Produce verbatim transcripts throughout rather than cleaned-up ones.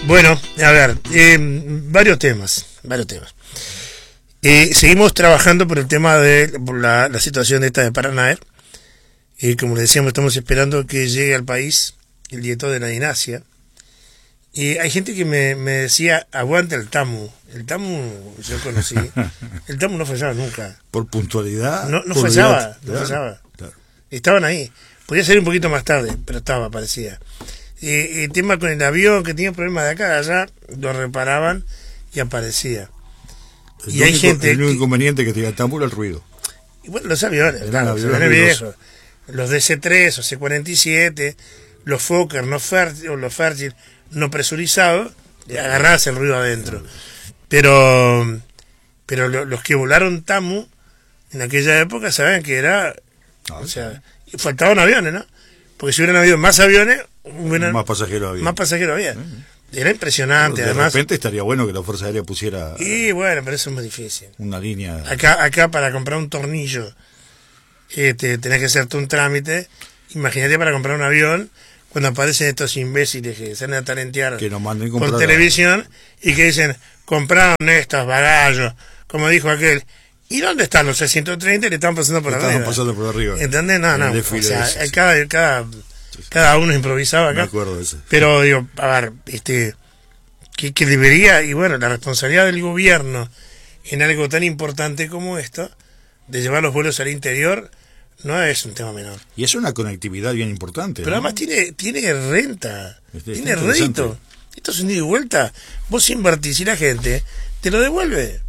Bueno, a ver, eh, varios temas, varios temas. Eh, seguimos trabajando por el tema de por la, la situación esta de Paranaer. Y eh, como le decíamos, estamos esperando que llegue al país el director de la Dinasia. Y eh, hay gente que me, me decía, aguanta el TAMU. El TAMU yo conocí. El TAMU no fallaba nunca. Por puntualidad. No, no por fallaba, edad, no claro, fallaba. Claro. Estaban ahí. Podía salir un poquito más tarde, pero estaba, parecía. Eh, el tema con el avión, que tenía problemas de acá, de allá, lo reparaban y aparecía. El y hay único, gente. El único que, inconveniente que tenía el TAMU era el ruido. Y bueno, los aviones, Eran claro, aviones los aviones ruidosos. viejos. Los D C tres o C cuarenta y siete, los Fokker, no fértil, o los fértil no presurizados, agarrarse el ruido adentro. Pero, pero lo, los que volaron TAMU en aquella época saben que era. Ah, o sea, faltaban aviones, ¿no? Porque si hubieran habido más aviones, hubieran, más pasajeros había. Más pasajeros había. Uh-huh. Era impresionante, de además. De repente estaría bueno que la Fuerza Aérea pusiera. Y bueno, pero eso es muy difícil. Una línea. Acá, acá para comprar un tornillo, este, tenés que hacerte un trámite. Imagínate para comprar un avión, cuando aparecen estos imbéciles que salen a talentear que nos manden por comprar televisión y que dicen, compraron estos bagallos, como dijo aquel. ¿Y dónde están los C ciento treinta? Le están pasando por Estaban arriba. pasando por arriba. ¿Entendés? No, no. O sea, ese, sí. cada, cada, cada uno improvisaba acá. Me acuerdo de ese. Pero digo, a ver, este, que, que debería, y bueno, la responsabilidad del gobierno en algo tan importante como esto, de llevar los vuelos al interior, no es un tema menor. Y es una conectividad bien importante. Pero ¿no? además tiene, tiene renta, este, tiene rédito. Esto es un ida y vuelta. Vos invertís y la gente te lo devuelve.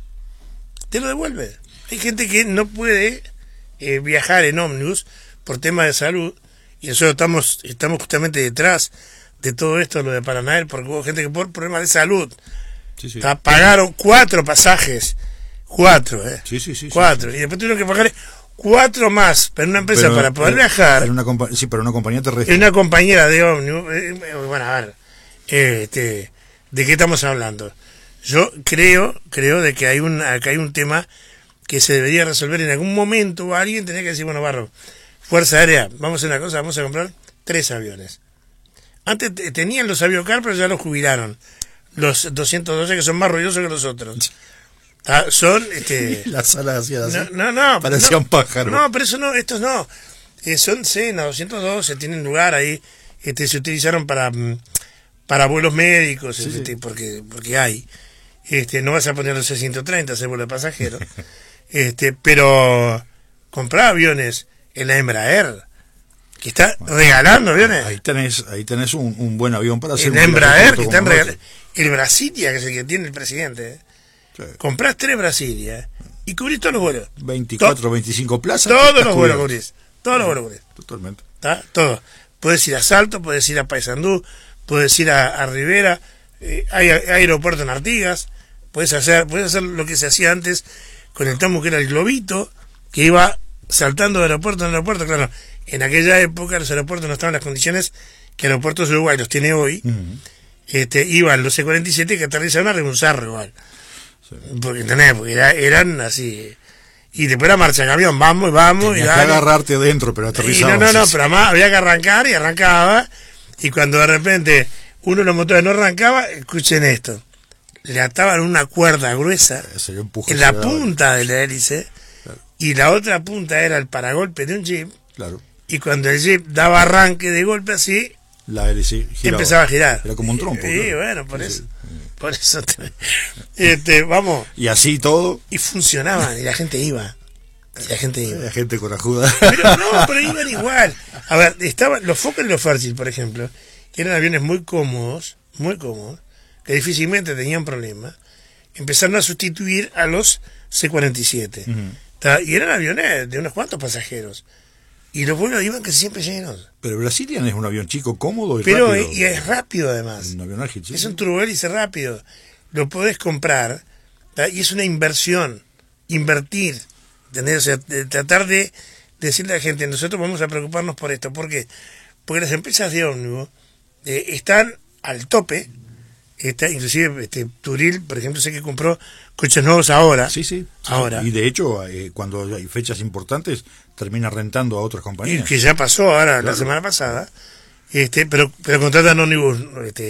Te lo devuelve. Hay gente que no puede eh, viajar en ómnibus por temas de salud, y nosotros estamos, estamos justamente detrás de todo esto, lo de Paranaer, porque hubo gente que por problemas de salud sí, sí. pagaron cuatro pasajes, cuatro, ¿eh? Sí, sí, sí. Cuatro, sí, sí. y después tuvieron que pagar cuatro más, pero una empresa pero, para poder eh, viajar. Era una compa- sí, pero una compañía terrestre. Una compañera de ómnibus. Eh, bueno, a ver, eh, este, ¿de qué estamos hablando? Yo creo, creo de que hay un, acá hay un tema que se debería resolver en algún momento. Alguien tenía que decir, bueno, Barro, Fuerza Aérea, vamos a hacer una cosa, vamos a comprar tres aviones. Antes t- tenían los aviocar, pero ya los jubilaron. Los doscientos doce, que son más ruidosos que los otros. Ah, son, este... Las alas hacían así. No, no, no. Parecían no, pájaros. No, pero eso no, estos no. Eh, son Cena, doscientos doce, tienen lugar ahí. Este, se utilizaron para, para vuelos médicos, Sí, este, sí. porque porque hay. Este, no vas a poner los C ciento treinta, hacer vuelo de pasajeros. este, pero comprar aviones en la Embraer, que está regalando aviones. Ahí tenés, ahí tenés un, un buen avión para hacer En un la Embraer, viaje que corto están como regalando. ese. El Brasilia, que es el que tiene el presidente. ¿eh? Sí. Comprás tres Brasilia y cubrís todos los vuelos. veinticuatro, veinticinco plazas. Todos estás los vuelos cubierto. cubrís. Todos los vuelos cubrís. Totalmente. ¿Tá? Todo. Puedes ir a Salto, puedes ir a Paysandú, puedes ir a, a Rivera, eh, hay, hay aeropuerto en Artigas, puedes hacer, puedes hacer lo que se hacía antes con el TAMU, que era el globito, que iba saltando de aeropuerto en aeropuerto. Claro, en aquella época los aeropuertos no estaban en las condiciones que aeropuertos de Uruguay los tiene hoy. Uh-huh. este, iban los C cuarenta y siete que aterrizaban arriba de un cerro igual. Sí. Porque, ¿entendés? Porque era, eran así. Y después la marcha de camión, vamos y vamos. Tenías y que dale. agarrarte adentro, pero Y aterrizabas. no, no, no, sí, pero además había que arrancar y arrancaba. Y cuando de repente uno de los motores no arrancaba, escuchen esto: le ataban una cuerda gruesa sí. Empuje, en la daba. punta de la hélice, Claro. y la otra punta era el paragolpe de un jeep. Claro. Y cuando el jeep daba arranque de golpe así, La hélice giraba. empezaba a girar. Era como un trompo. Sí, claro. bueno, por Sí, eso. sí. Por eso. te- este, vamos. Y así todo, Y funcionaban, y la gente iba. Y la gente iba. la gente corajuda. Pero no, pero iban igual. A ver, estaban los Fokker y los Fairchild, por ejemplo, que eran aviones muy cómodos, muy cómodos, que difícilmente tenían problemas, empezaron a sustituir a los C cuarenta y siete. Uh-huh. ¿Tá? Y eran aviones de unos cuantos pasajeros. Y los vuelos iban casi siempre llenos. Pero Brasilian es un avión chico, cómodo y Pero rápido. y es rápido además. Un avión ágil, sí. Es un turbohélice rápido. Lo podés comprar, ¿tá? Y es una inversión. Invertir. ¿Entendés? O sea, de- tratar de decirle a la gente, nosotros vamos a preocuparnos por esto. ¿Por qué? Porque las empresas de ómnibus eh, están al tope. Está, inclusive este, Turil, por ejemplo, sé que compró coches nuevos ahora. Sí, sí. Ahora. Y de hecho, eh, cuando hay fechas importantes, termina rentando a otras Y compañías. que ya pasó ahora, Claro. la semana pasada. Este, pero pero contratan ómnibus este,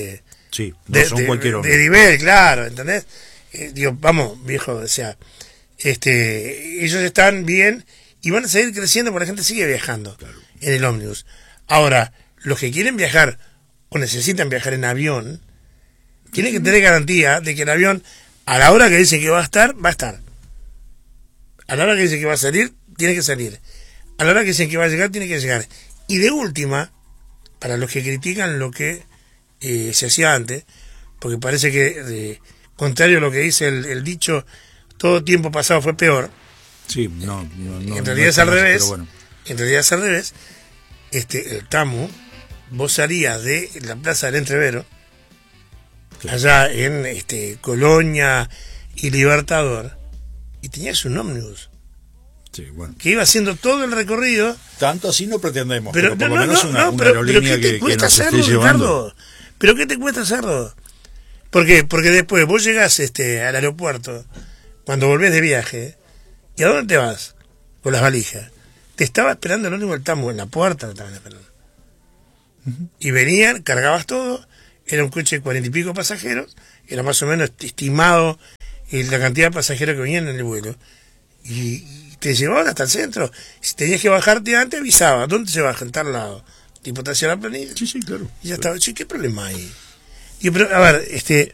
Sí, no de, son de, cualquier hombre. de nivel, claro, ¿entendés? Eh, digo, vamos, viejo, o sea, este, ellos están bien y van a seguir creciendo porque la gente sigue viajando claro. en el ómnibus. Ahora, los que quieren viajar o necesitan viajar en avión, tienen que tener garantía de que el avión, a la hora que dice que va a estar, va a estar. A la hora que dice que va a salir, tiene que salir. A la hora que dicen que va a llegar, tiene que llegar. Y de última, para los que critican lo que eh, se hacía antes, porque parece que, eh, contrario a lo que dice el, el dicho, todo tiempo pasado fue peor. Sí, no, no, no en realidad no es al revés. Bueno. En realidad es al revés. Este, el TAMU, vos salías de la Plaza del Entrevero, claro. allá en este, Colonia y Libertador, y tenías un ómnibus. Sí, bueno. Que iba haciendo todo el recorrido. Tanto así no pretendemos, pero, pero por no, lo menos no, una, no, una pero, aerolínea pero ¿qué te que, cuesta que nos hacerlo, esté llevando. Ricardo? ¿Pero qué te cuesta hacerlo? ¿Por qué? Porque después vos llegás este, al aeropuerto, cuando volvés de viaje, ¿y a dónde te vas? Con las valijas. Te estaba esperando el ómnibus del TAMU, en la puerta te estaban esperando. Uh-huh. Y venían, cargabas todo, era un coche de cuarenta y pico pasajeros, era más o menos estimado la cantidad de pasajeros que venían en el vuelo. Y te llevaban hasta el centro. Si tenías que bajarte antes, avisaba. ¿Dónde se baja? En tal lado. Tipo, te hacía la planilla. Sí, sí, claro. Y ya claro. estaba. Sí, ¿qué problema hay? Y, pero, a ver, este,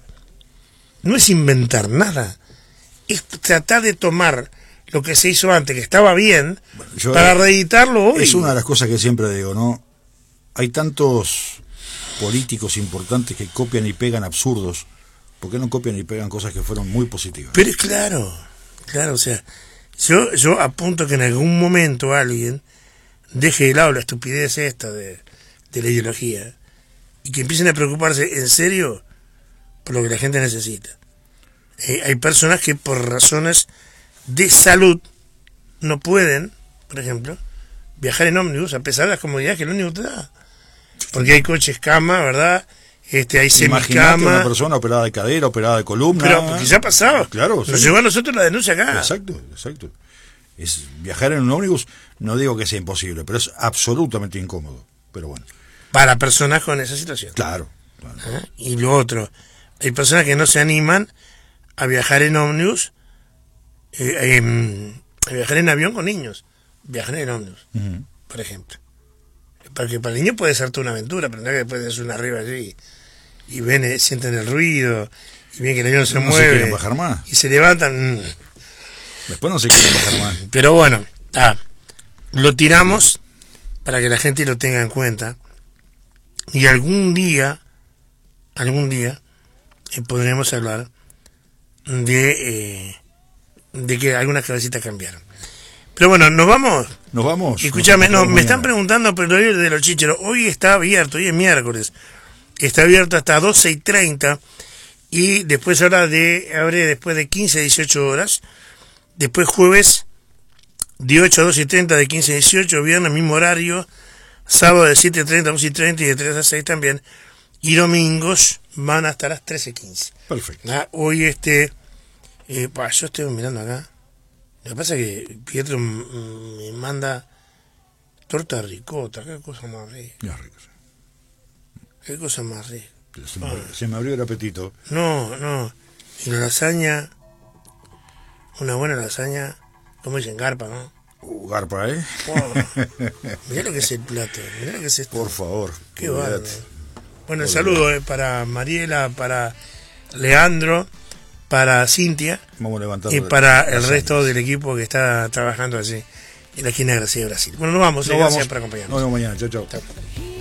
no es inventar nada. Es tratar de tomar lo que se hizo antes, que estaba bien, bueno, yo, para reeditarlo hoy. Es una de las cosas que siempre digo, ¿no? Hay tantos políticos importantes que copian y pegan absurdos. ¿Por qué no copian y pegan cosas que fueron muy positivas? Pero es claro, claro, o sea, yo, yo apunto que en algún momento alguien deje de lado la estupidez esta de, de la ideología y que empiecen a preocuparse en serio por lo que la gente necesita. Eh, hay personas que por razones de salud no pueden, por ejemplo, viajar en ómnibus a pesar de las comodidades que el ómnibus te da. Porque hay coches cama, ¿verdad? Este, hay semicama. Una persona operada de cadera, operada de columna. Pero porque ya ha pasado. Claro. Nos sí. llegó a nosotros la denuncia acá. Exacto, exacto. Es, viajar en un ómnibus, no digo que sea imposible, pero es absolutamente incómodo. Pero bueno. Para personas con esa situación. Claro. claro. ¿Ah? Y lo otro, hay personas que no se animan a viajar en ómnibus, eh, eh, a viajar en avión con niños. Viajar en ómnibus, uh-huh. por ejemplo. Porque para el niño puede ser toda una aventura, pero no es que después es una arriba allí y ven, sienten el ruido y ven que el avión se no mueve. Se quieren bajar más. Y se levantan. Después no se quieren bajar más. Pero bueno, ah, lo tiramos para que la gente lo tenga en cuenta. Y algún día, algún día, eh, podremos hablar de, eh, de que algunas cabecitas cambiaron. Pero bueno, ¿nos vamos? Nos vamos. Escúchame, nos vamos no, me están preguntando por el horario de los chícharos. Hoy está abierto, hoy es miércoles. Está abierto hasta doce y treinta. Y después ahora de, abre después de quince a dieciocho horas. Después jueves de ocho a doce y treinta, de quince a dieciocho. Viernes mismo horario. Sábado de siete y treinta a once y treinta y de tres a seis también. Y domingos van hasta las trece y quince. Perfecto. Ah, hoy este... Eh, bah, yo estoy mirando acá. Lo que pasa es que Pietro me manda torta ricota, qué cosa más rica. Ya, rico, sí. Qué cosa más rica. Se me, se me abrió el apetito. No, no. Y la lasaña, una buena lasaña, como dicen, garpa, ¿no? Uh, garpa, ¿eh? Oh, mirá lo que es el plato, mirá lo que es esto. Por favor. Qué bárbaro. Bueno, el saludo eh, para Mariela, para Leandro, para Cintia Vamos y para el resto del equipo que está trabajando allí en la esquina de Gracia de Brasil. Bueno, nos vamos, nos eh, gracias vamos. por acompañarnos. Nos vemos mañana, chao, chao. Chao.